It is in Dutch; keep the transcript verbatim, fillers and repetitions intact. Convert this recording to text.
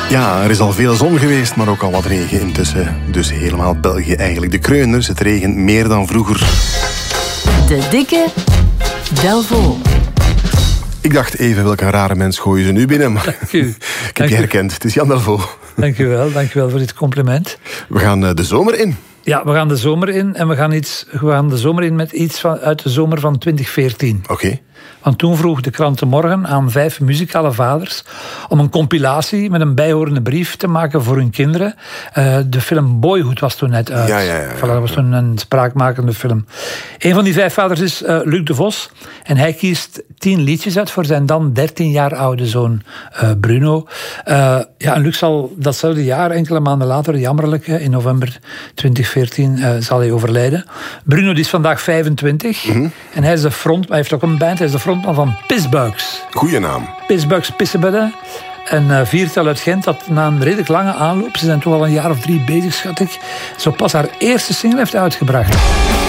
Ja, er is al veel zon geweest, maar ook al wat regen intussen. Dus helemaal België eigenlijk. De kreuners, het regent meer dan vroeger. De dikke Delvaux. Ik dacht even, welke rare mens gooien ze nu binnen, maar ik heb Dank je u. herkend. Het is Jan Delvaux. Dank u wel, dank u wel voor dit compliment. We gaan uh, de zomer in. Ja, we gaan de zomer in en we gaan, iets, we gaan de zomer in met iets van, uit de zomer van twintig veertien. Oké. Okay. Want toen vroeg de krant De Morgen aan vijf muzikale vaders om een compilatie met een bijhorende brief te maken voor hun kinderen. Uh, de film Boyhood was toen net uit. Ja, ja, ja, ja. Voilà, dat was toen een spraakmakende film. Een van die vijf vaders is uh, Luc de Vos. En hij kiest tien liedjes uit voor zijn dan dertien jaar oude zoon uh, Bruno. Uh, ja, en Luc zal datzelfde jaar, enkele maanden later, jammerlijk, in november twintig veertien, uh, zal hij overlijden. Bruno die is vandaag vijfentwintig. Mm-hmm. En hij is de front, hij heeft ook een band, hij is de frontman van Pisbuiks. Goeie naam. Pisbuiks Pissebedden. Een uh, viertal uit Gent dat na een redelijk lange aanloop, ze zijn toch al een jaar of drie bezig, schat ik, zo pas haar eerste single heeft uitgebracht.